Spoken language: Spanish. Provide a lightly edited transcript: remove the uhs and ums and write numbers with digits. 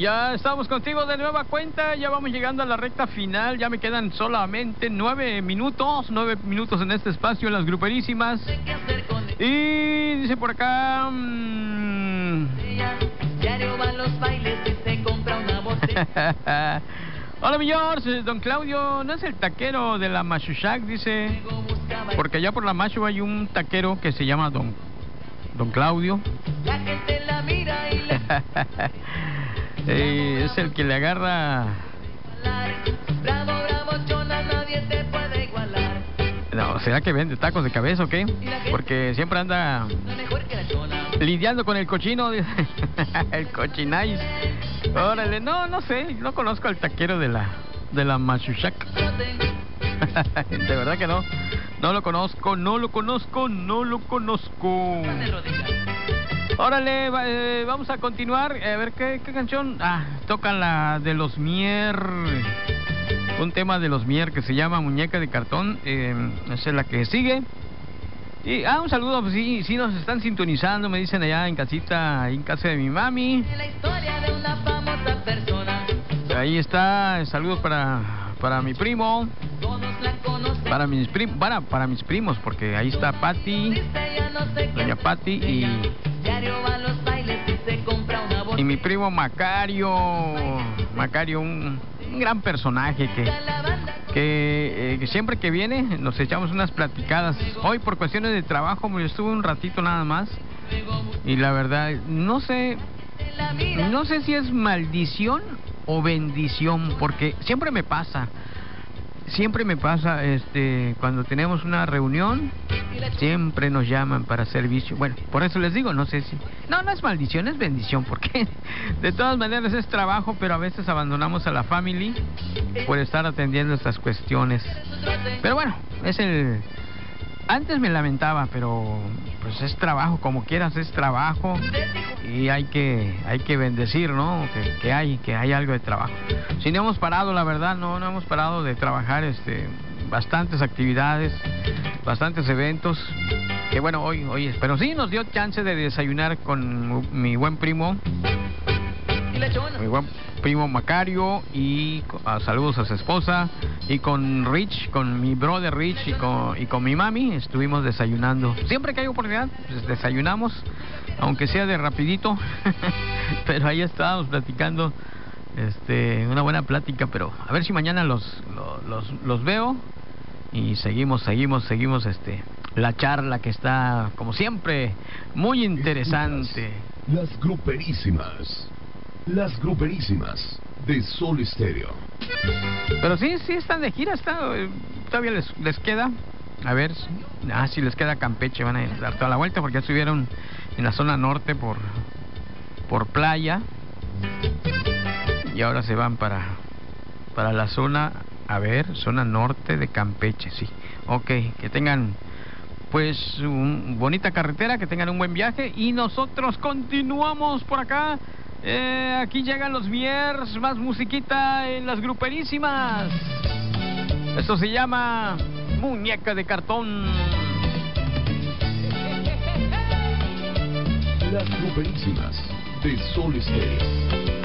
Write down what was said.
Ya estamos contigo de nueva cuenta, ya vamos llegando a la recta final, ya me quedan solamente 9 minutos en este espacio, en las gruperísimas. Y dice por acá... Diario va a los bailes y se compra una botella. Hola, mi George, don Claudio, ¿no es el taquero de la Machuchac? Dice, porque allá por la Machu hay un taquero que se llama don Claudio. La gente la mira y le... es el que le agarra... Bravo, bravo, chona, nadie te puede igualar. No, ¿será que vende tacos de cabeza o qué? Porque siempre anda Mejor que la chona. lidiando con el cochino, el cochinais. Órale, no sé, no conozco al taquero de la Machuchac. De verdad que no lo conozco. Órale, vamos a continuar. A ver, ¿qué canción? Tocan la de los Mier. Un tema de los Mier que se llama Muñeca de Cartón. Esa es la que sigue. Y, un saludo, pues sí nos están sintonizando, me dicen allá en casita, ahí en casa de mi mami. La historia de una famosa persona. Ahí está, saludos para mi primo. Todos la conocen. Para mis primos, porque ahí está Pati, doña Pati Diario va a los bailes y se compra una botella. y mi primo Macario, un gran personaje que siempre que viene nos echamos unas platicadas. Hoy por cuestiones de trabajo yo estuve un ratito nada más y la verdad no sé si es maldición o bendición, porque siempre me pasa cuando tenemos una reunión, siempre nos llaman para servicio. Bueno, por eso les digo, no sé si... No es maldición, es bendición, porque de todas maneras es trabajo, pero a veces abandonamos a la family por estar atendiendo estas cuestiones. Pero bueno, antes me lamentaba, pero pues es trabajo, como quieras, es trabajo y hay que bendecir, ¿no? Que hay algo de trabajo. Si no hemos parado, la verdad, no hemos parado de trabajar, bastantes actividades, bastantes eventos. Que bueno, hoy, pero sí nos dio chance de desayunar con mi buen primo. Mi buen primo Macario y saludos a su esposa, y con Rich, con mi brother Rich y con mi mami estuvimos desayunando. Siempre que hay oportunidad pues desayunamos, aunque sea de rapidito. Pero ahí estábamos platicando, una buena plática, pero a ver si mañana los veo y seguimos la charla, que está como siempre muy interesante. Las gruperísimas de Sol Estéreo. Pero sí están de gira, todavía les queda. A ver, si les queda Campeche, van a dar toda la vuelta porque ya estuvieron en la zona norte por playa y ahora se van para la zona norte de Campeche, sí. Ok, que tengan pues bonita carretera, que tengan un buen viaje y nosotros continuamos por acá. Aquí llegan los Miers, más musiquita en las gruperísimas. Esto se llama Muñeca de Cartón. Las gruperísimas de Sol Estéreo.